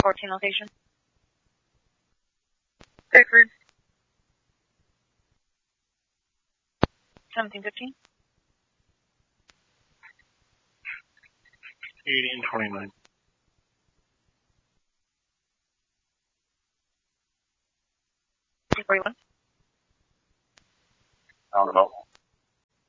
14 location. Pickford. 1715. 80 and 29. 241. Roundabout.